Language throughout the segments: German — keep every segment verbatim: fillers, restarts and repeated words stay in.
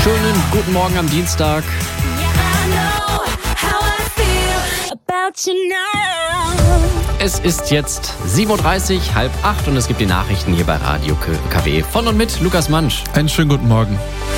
Schönen guten Morgen am Dienstag. Es ist jetzt sieben Uhr dreißig, halb acht und es gibt die Nachrichten hier bei Radio K W von und mit Lukas Mansch. Einen schönen guten Morgen.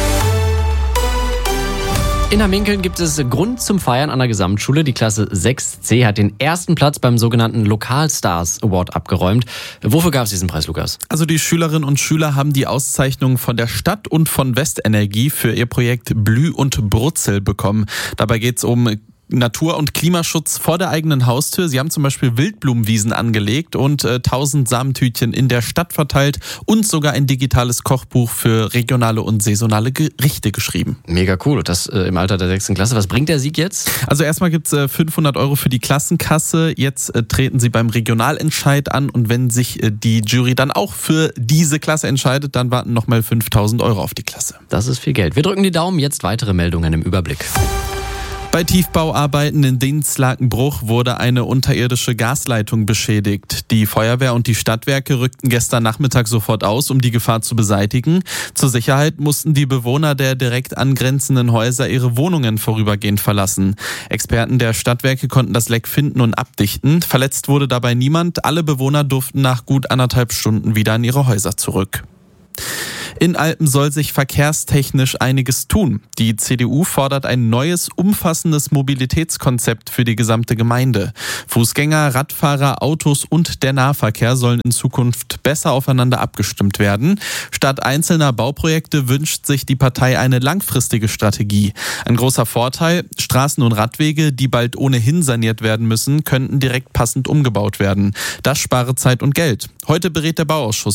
In Hamminkeln gibt es Grund zum Feiern an der Gesamtschule. Die Klasse sechs C hat den ersten Platz beim sogenannten Lokalstars Award abgeräumt. Wofür gab es diesen Preis, Lukas? Also die Schülerinnen und Schüler haben die Auszeichnung von der Stadt und von Westenergie für ihr Projekt Blüh und Brutzel bekommen. Dabei geht es um Natur- und Klimaschutz vor der eigenen Haustür. Sie haben zum Beispiel Wildblumenwiesen angelegt und äh, tausend Samentütchen in der Stadt verteilt und sogar ein digitales Kochbuch für regionale und saisonale Gerichte geschrieben. Mega cool. Und das äh, im Alter der sechsten Klasse. Was bringt der Sieg jetzt? Also erstmal gibt's äh, fünfhundert Euro für die Klassenkasse. Jetzt äh, treten sie beim Regionalentscheid an und wenn sich äh, die Jury dann auch für diese Klasse entscheidet, dann warten nochmal fünftausend Euro auf die Klasse. Das ist viel Geld. Wir drücken die Daumen. Jetzt weitere Meldungen im Überblick. Bei Tiefbauarbeiten in Dinslakenbruch wurde eine unterirdische Gasleitung beschädigt. Die Feuerwehr und die Stadtwerke rückten gestern Nachmittag sofort aus, um die Gefahr zu beseitigen. Zur Sicherheit mussten die Bewohner der direkt angrenzenden Häuser ihre Wohnungen vorübergehend verlassen. Experten der Stadtwerke konnten das Leck finden und abdichten. Verletzt wurde dabei niemand. Alle Bewohner durften nach gut anderthalb Stunden wieder in ihre Häuser zurück. In Alpen soll sich verkehrstechnisch einiges tun. Die C D U fordert ein neues, umfassendes Mobilitätskonzept für die gesamte Gemeinde. Fußgänger, Radfahrer, Autos und der Nahverkehr sollen in Zukunft besser aufeinander abgestimmt werden. Statt einzelner Bauprojekte wünscht sich die Partei eine langfristige Strategie. Ein großer Vorteil: Straßen und Radwege, die bald ohnehin saniert werden müssen, könnten direkt passend umgebaut werden. Das spare Zeit und Geld. Heute berät der Bauausschuss